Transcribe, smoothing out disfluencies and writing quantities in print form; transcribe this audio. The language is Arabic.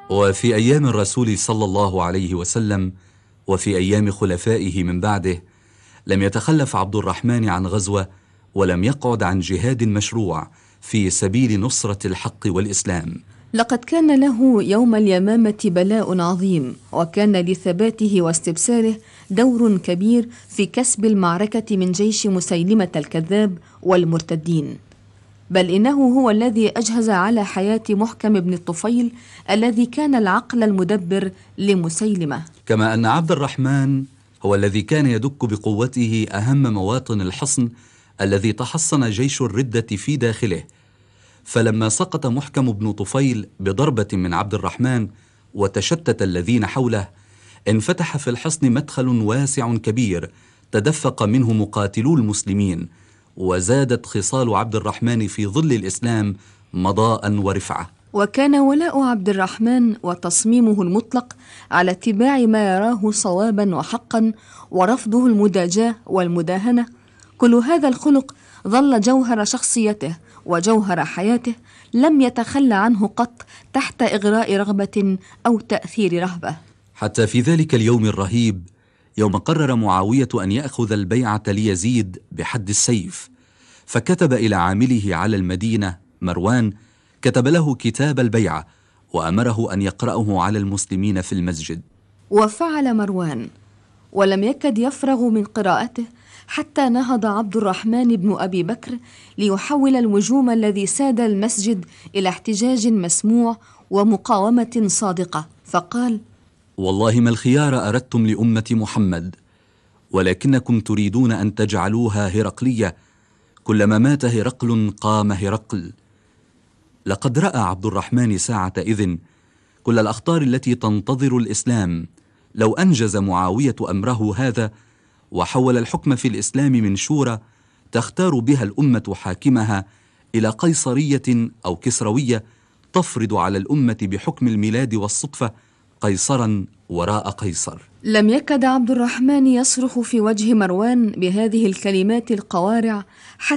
وفي أيام الرسول صلى الله عليه وسلم وفي أيام خلفائه من بعده لم يتخلف عبد الرحمن عن غزوة، ولم يقعد عن جهاد مشروع في سبيل نصرة الحق والإسلام. لقد كان له يوم اليمامة بلاء عظيم، وكان لثباته واستبساله دور كبير في كسب المعركة من جيش مسيلمة الكذاب والمرتدين، بل إنه هو الذي أجهز على حياة محكم بن الطفيل الذي كان العقل المدبر لمسيلمة. كما أن عبد الرحمن هو الذي كان يدك بقوته أهم مواطن الحصن الذي تحصن جيش الردة في داخله. فلما سقط محكم بن طفيل بضربة من عبد الرحمن وتشتت الذين حوله، انفتح في الحصن مدخل واسع كبير تدفق منه مقاتلو المسلمين، وزادت خصال عبد الرحمن في ظل الإسلام مضاء ورفعة. وكان ولاء عبد الرحمن وتصميمه المطلق على اتباع ما يراه صوابا وحقا، ورفضه المداجاة والمداهنة، كل هذا الخلق ظل جوهر شخصيته وجوهر حياته، لم يتخلى عنه قط تحت إغراء رغبة أو تأثير رهبة. حتى في ذلك اليوم الرهيب، يوم قرر معاوية أن يأخذ البيعة ليزيد بحد السيف، فكتب إلى عامله على المدينة مروان، كتب له كتاب البيعة وأمره أن يقرأه على المسلمين في المسجد. وفعل مروان، ولم يكد يفرغ من قراءته حتى نهض عبد الرحمن بن أبي بكر ليحول الهجوم الذي ساد المسجد إلى احتجاج مسموع ومقاومة صادقة، فقال: والله ما الخيار أردتم لأمة محمد، ولكنكم تريدون أن تجعلوها هرقلية، كلما مات هرقل قام هرقل. لقد رأى عبد الرحمن ساعة إذن كل الأخطار التي تنتظر الإسلام لو أنجز معاوية أمره هذا، وحول الحكم في الإسلام من شورى تختار بها الأمة حاكمها إلى قيصرية أو كسروية تفرض على الأمة بحكم الميلاد والصدفة قيصرا وراء قيصر. لم يكد عبد الرحمن يصرخ في وجه مروان بهذه الكلمات القوارع